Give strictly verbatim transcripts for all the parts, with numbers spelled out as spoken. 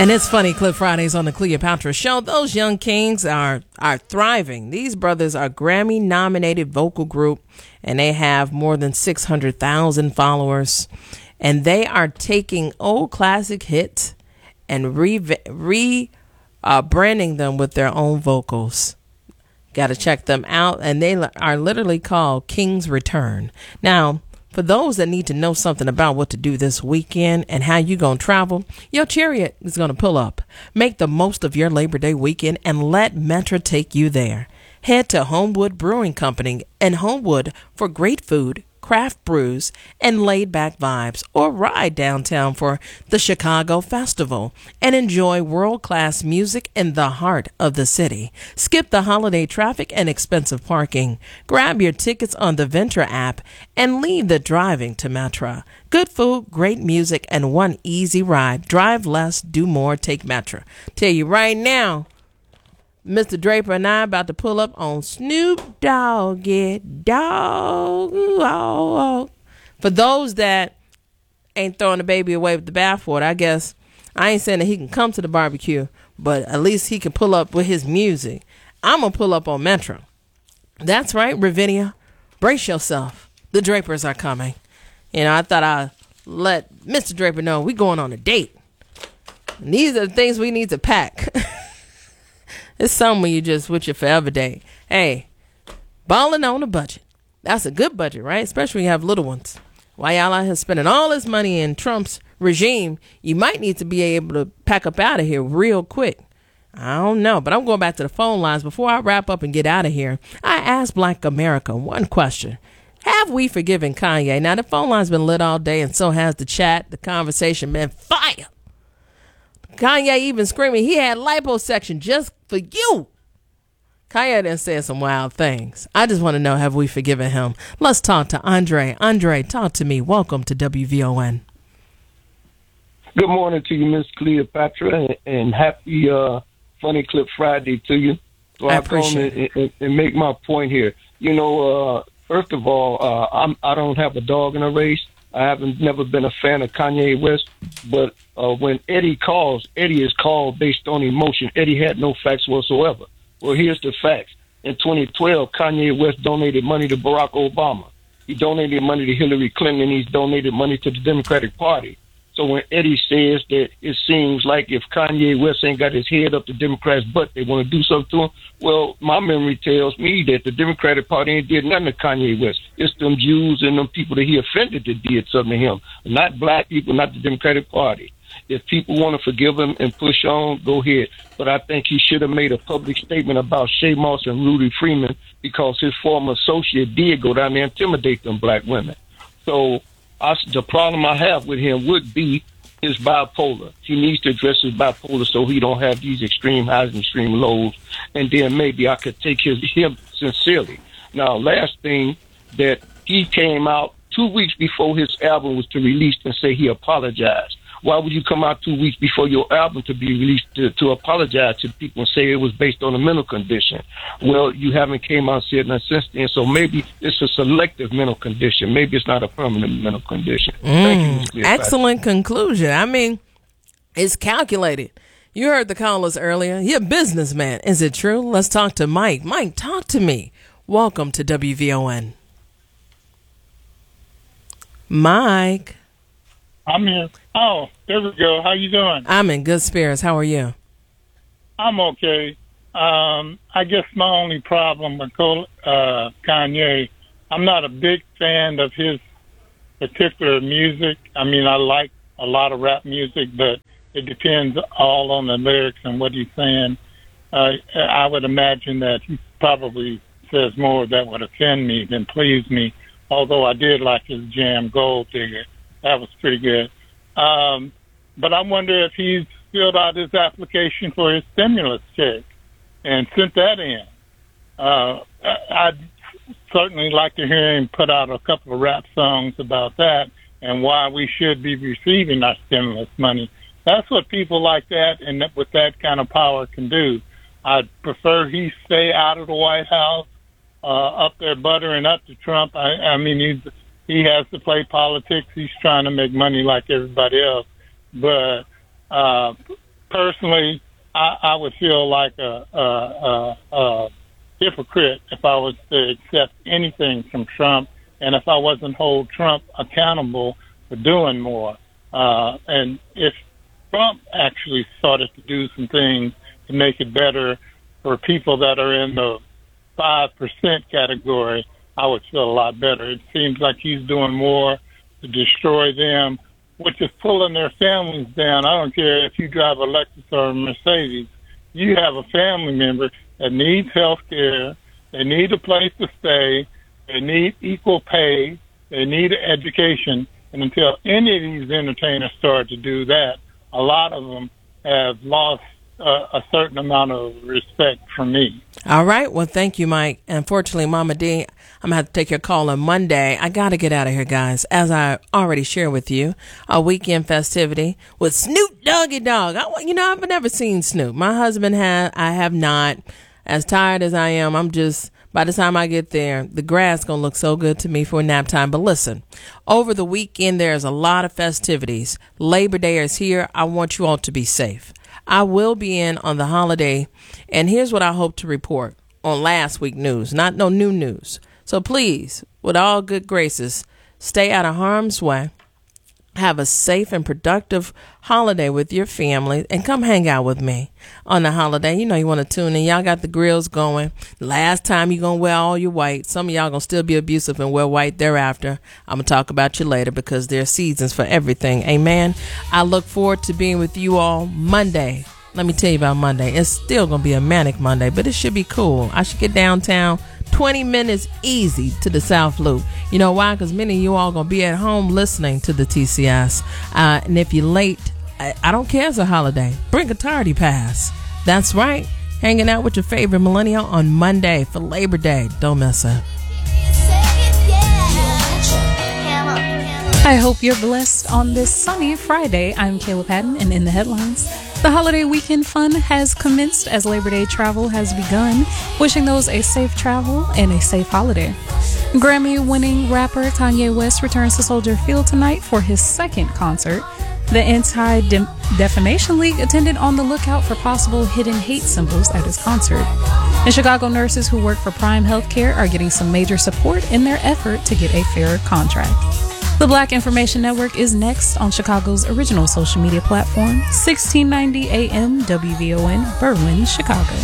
And it's funny, Clip Fridays on the Cleopatra Show. Those young kings are are thriving. These brothers are Grammy-nominated vocal group, and they have more than six hundred thousand followers. And they are taking old classic hits and re, re uh, branding them with their own vocals. Got to check them out. And they are literally called King's Return. Now, for those that need to know something about what to do this weekend and how you going to travel, your chariot is going to pull up. Make the most of your Labor Day weekend and let Metra take you there. Head to Homewood Brewing Company in Homewood for great food, craft brews, and laid-back vibes, or ride downtown for the Chicago Festival and enjoy world-class music in the heart of the city. Skip the holiday traffic and expensive parking. Grab your tickets on the Ventra app and leave the driving to Metra. Good food, great music, and one easy ride. Drive less, do more, take Metra. Tell you right now, Mister Draper and I about to pull up on Snoop Doggy Dogg. For those that ain't throwing the baby away with the bathwater, I guess I ain't saying that he can come to the barbecue, but at least he can pull up with his music. I'm going to pull up on Metro. That's right, Ravinia. Brace yourself. The Drapers are coming. You know, I thought I'd let Mister Draper know we going on a date. And these are the things we need to pack. It's something when you just with your forever date. Hey, balling on a budget. That's a good budget, right? Especially when you have little ones. While y'all out here spending all this money in Trump's regime, you might need to be able to pack up out of here real quick. I don't know, but I'm going back to the phone lines. Before I wrap up and get out of here, I asked Black America one question. Have we forgiven Kanye? Now, the phone line's been lit all day, and so has the chat. The conversation been fire. Kanye even screaming he had liposuction just for you. Kanye done said some wild things. I just want to know, have we forgiven him? Let's talk to Andre. Andre, talk to me. Welcome to W V O N. Good morning to you, Miss Cleopatra, and, and happy uh, Funny Clip Friday to you. So I I appreciate come it. and, and, and make my point here. You know, uh, first of all, uh, I'm, I don't have a dog in a race. I haven't never been a fan of Kanye West, but uh, when Eddie calls, Eddie is called based on emotion. Eddie had no facts whatsoever. Well, here's the facts. In twenty twelve, Kanye West donated money to Barack Obama. He donated money to Hillary Clinton, and he's donated money to the Democratic Party. So when Eddie says that it seems like if Kanye West ain't got his head up the Democrats' butt, they want to do something to him, well, my memory tells me that the Democratic Party ain't did nothing to Kanye West. It's them Jews and them people that he offended that did something to him. Not black people, not the Democratic Party. If people want to forgive him and push on, go ahead. But I think he should have made a public statement about Shea Moss and Rudy Freeman because his former associate did go down there and intimidate them black women. So I, the problem I have with him would be his bipolar. He needs to address his bipolar so he don't have these extreme highs and extreme lows. And then maybe I could take his him sincerely. Now, last thing, that he came out two weeks before his album was to release and say he apologized. Why would you come out two weeks before your album to be released to, to apologize to people and say it was based on a mental condition? Well, you haven't came out and said nothing since then, so maybe it's a selective mental condition. Maybe it's not a permanent mental condition. Mm, Thank you. Excellent conclusion. I mean, it's calculated. You heard the callers earlier. You're a businessman. Is it true? Let's talk to Mike. Mike, talk to me. Welcome to W V O N. Mike. I'm here. Oh, there we go. How you doing? I'm in good spirits. How are you? I'm okay. Um, I guess my only problem with uh, Kanye, I'm not a big fan of his particular music. I mean, I like a lot of rap music, but it depends all on the lyrics and what he's saying. Uh, I would imagine that he probably says more that would offend me than please me, although I did like his jam Gold Digger. That was pretty good. Um, but I wonder if he's filled out his application for his stimulus check and sent that in. Uh, I'd certainly like to hear him put out a couple of rap songs about that and why we should be receiving our stimulus money. That's what people like that and that, with that kind of power can do. I'd prefer he stay out of the White House, uh, up there buttering up to Trump. I, I mean, he's He has to play politics. He's trying to make money like everybody else. But uh, personally, I, I would feel like a, a, a, a hypocrite if I was to accept anything from Trump, and if I wasn't hold Trump accountable for doing more. Uh, and if Trump actually started to do some things to make it better for people that are in the five percent category, I would feel a lot better. It seems like he's doing more to destroy them, which is pulling their families down. I don't care if you drive a Lexus or a Mercedes. You have a family member that needs health care, they need a place to stay, they need equal pay, they need education. And until any of these entertainers start to do that, a lot of them have lost uh, a certain amount of respect from me. All right. Well, thank you, Mike. Unfortunately, Mama D, I'm going to have to take your call on Monday. I got to get out of here, guys. As I already shared with you, a weekend festivity with Snoop Doggy Dogg. I, you know, I've never seen Snoop. My husband has. I have not. As tired as I am, I'm just, by the time I get there, the grass going to look so good to me for nap time. But listen, over the weekend, there's a lot of festivities. Labor Day is here. I want you all to be safe. I will be in on the holiday, and here's what I hope to report on last week news, not no new news. So please, with all good graces, stay out of harm's way. Have a safe and productive holiday with your family, and come hang out with me on the holiday. You know you want to tune in. Y'all got the grills going. Last time you're going to wear all your white. Some of y'all going to still be abusive and wear white thereafter. I'm going to talk about you later because there are seasons for everything. Amen. I look forward to being with you all Monday. Let me tell you about Monday. It's still going to be a manic Monday, but it should be cool. I should get downtown twenty minutes easy to the South Loop. You know why? Because many of you all going to be at home listening to the T C S. Uh, and if you're late, I, I don't care. It's a holiday. Bring a tardy pass. That's right. Hanging out with your favorite millennial on Monday for Labor Day. Don't miss it. I hope you're blessed on this sunny Friday. I'm Kayla Patton, and in the headlines, the holiday weekend fun has commenced as Labor Day travel has begun. Wishing those a safe travel and a safe holiday. Grammy-winning rapper Kanye West returns to Soldier Field tonight for his second concert. The Anti-Defamation League attended on the lookout for possible hidden hate symbols at his concert. And Chicago nurses who work for Prime Healthcare are getting some major support in their effort to get a fair contract. The Black Information Network is next on Chicago's original social media platform, sixteen ninety A M W V O N, Berwyn, Chicago.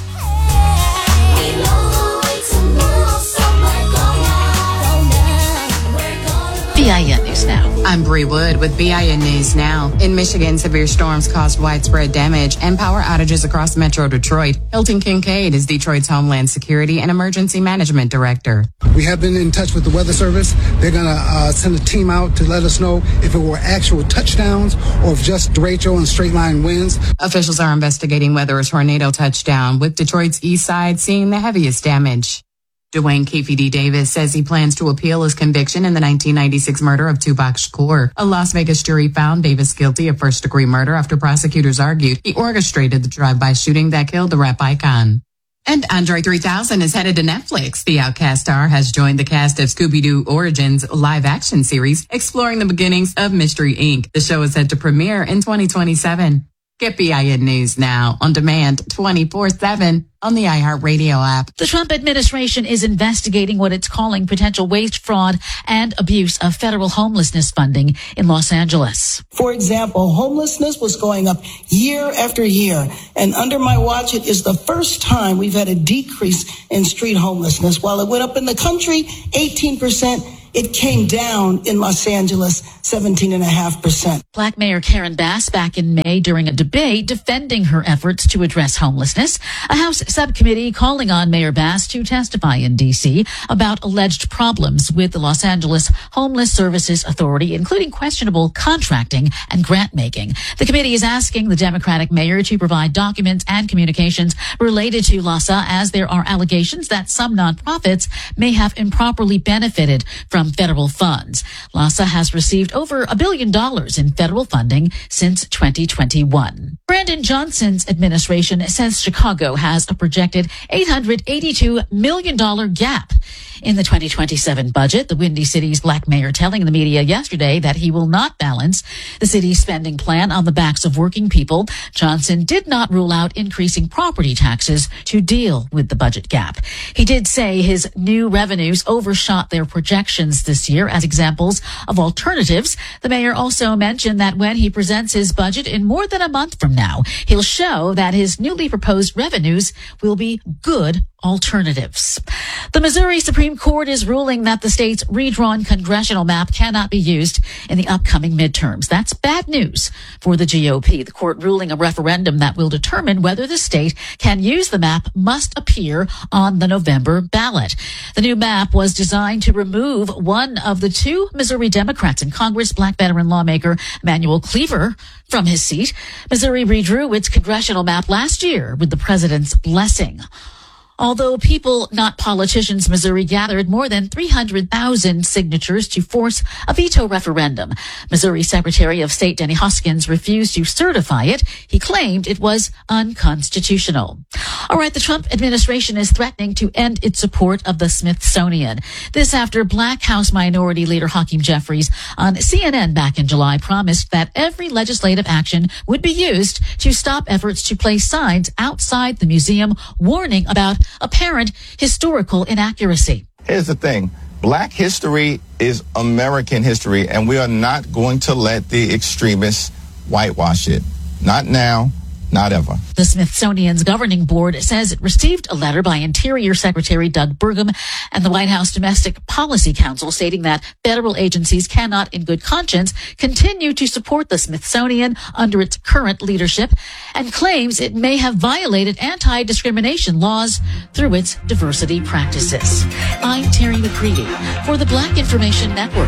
B I N News Now. I'm Bree Wood with B I N News Now. In Michigan, severe storms caused widespread damage and power outages across Metro Detroit. Hilton Kincaid is Detroit's Homeland Security and Emergency Management Director. We have been in touch with the Weather Service. They're going to uh, send a team out to let us know if it were actual touchdowns or if just derecho and straight line winds. Officials are investigating whether a tornado touched down, with Detroit's east side seeing the heaviest damage. Dwayne Keefe D. Davis says he plans to appeal his conviction in the nineteen ninety-six murder of Tupac Shakur. A Las Vegas jury found Davis guilty of first-degree murder after prosecutors argued he orchestrated the drive-by shooting that killed the rap icon. And Andre three thousand is headed to Netflix. The Outcast star has joined the cast of Scooby-Doo Origins live-action series, exploring the beginnings of Mystery Incorporated. The show is set to premiere in twenty twenty-seven. Get B I N News Now on demand twenty-four seven on the iHeartRadio app. The Trump administration is investigating what it's calling potential waste, fraud, and abuse of federal homelessness funding in Los Angeles. For example, homelessness was going up year after year. And under my watch, it is the first time we've had a decrease in street homelessness. While it went up in the country, eighteen percent, it came down in Los Angeles, seventeen point five percent. Black Mayor Karen Bass back in May during a debate defending her efforts to address homelessness. A House subcommittee calling on Mayor Bass to testify in D C about alleged problems with the Los Angeles Homeless Services Authority, including questionable contracting and grant making. The committee is asking the Democratic mayor to provide documents and communications related to LAHSA, as there are allegations that some nonprofits may have improperly benefited from from federal funds. LAHSA has received over a billion dollars in federal funding since twenty twenty-one. Brandon Johnson's administration says Chicago has a projected eight hundred eighty-two million dollars gap in the twenty twenty-seven budget. The Windy City's black mayor telling the media yesterday that he will not balance the city's spending plan on the backs of working people. Johnson did not rule out increasing property taxes to deal with the budget gap. He did say his new revenues overshot their projections this year as examples of alternatives. The mayor also mentioned that when he presents his budget in more than a month from now, he'll show that his newly proposed revenues will be good alternatives. The Missouri Supreme Court is ruling that the state's redrawn congressional map cannot be used in the upcoming midterms. That's bad news for the G O P. The court ruling a referendum that will determine whether the state can use the map must appear on the November ballot. The new map was designed to remove one of the two Missouri Democrats in Congress, black veteran lawmaker Emanuel Cleaver, from his seat. Missouri redrew its congressional map last year with the president's blessing. Although people, not politicians, Missouri gathered more than three hundred thousand signatures to force a veto referendum. Missouri Secretary of State Denny Hoskins refused to certify it. He claimed it was unconstitutional. All right, the Trump administration is threatening to end its support of the Smithsonian. This after Black House Minority Leader Hakeem Jeffries on C N N back in July promised that every legislative action would be used to stop efforts to place signs outside the museum warning about apparent historical inaccuracy. Here's the thing. Black history is American history, and we are not going to let the extremists whitewash it. Not now, not ever. The Smithsonian's governing board says it received a letter by Interior Secretary Doug Burgum and the White House Domestic Policy Council stating that federal agencies cannot, in good conscience, continue to support the Smithsonian under its current leadership, and claims it may have violated anti-discrimination laws through its diversity practices. I'm Terry McCready for the Black Information Network.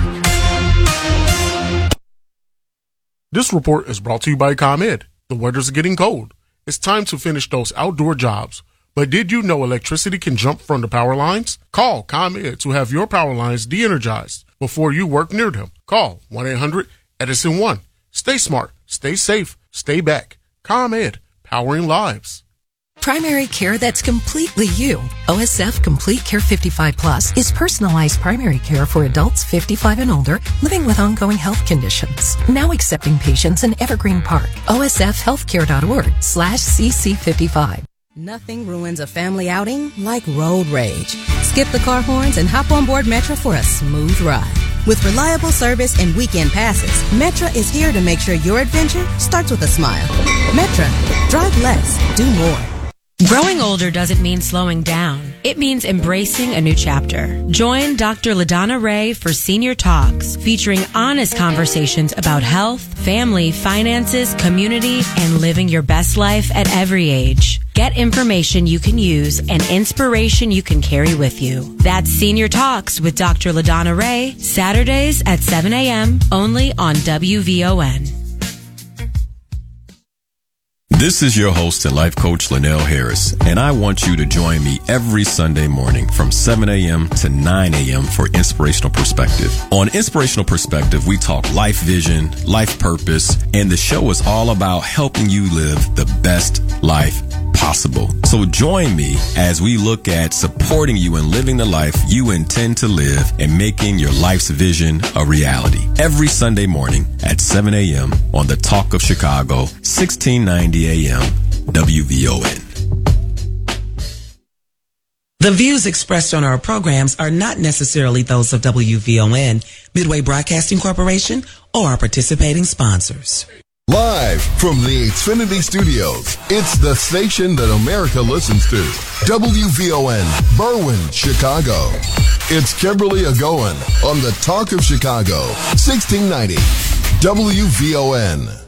This report is brought to you by ComEd. The weather's getting cold. It's time to finish those outdoor jobs. But did you know electricity can jump from the power lines? Call ComEd to have your power lines de-energized before you work near them. Call one eight hundred Edison one. Stay smart, stay safe, stay back. ComEd, powering lives. Primary care that's completely you. O S F Complete Care fifty-five Plus is personalized primary care for adults fifty-five and older living with ongoing health conditions. Now accepting patients in Evergreen Park. O S F healthcare dot org slash C C fifty-five. Nothing ruins a family outing like road rage. Skip the car horns and hop on board Metra for a smooth ride. With reliable service and weekend passes, Metra is here to make sure your adventure starts with a smile. Metra, drive less, do more. Growing older doesn't mean slowing down. It means embracing a new chapter. Join Doctor LaDonna Ray for Senior Talks, featuring honest conversations about health, family, finances, community, and living your best life at every age. Get information you can use and inspiration you can carry with you. That's Senior Talks with Doctor LaDonna Ray, Saturdays at seven a.m., only on W V O N. This is your host and life coach, Linnell Harris, and I want you to join me every Sunday morning from seven a.m. to nine a.m. for Inspirational Perspective. On Inspirational Perspective, we talk life vision, life purpose, and the show is all about helping you live the best life possible. So join me as we look at supporting you in living the life you intend to live and making your life's vision a reality. Every Sunday morning at seven a.m. on the Talk of Chicago, sixteen ninety a.m. W V O N. The views expressed on our programs are not necessarily those of W V O N, Midway Broadcasting Corporation, or our participating sponsors. Live from the Xfinity Studios, it's the station that America listens to. W V O N, Berwyn, Chicago. It's Kimberly Agoin on the Talk of Chicago, sixteen ninety W V O N.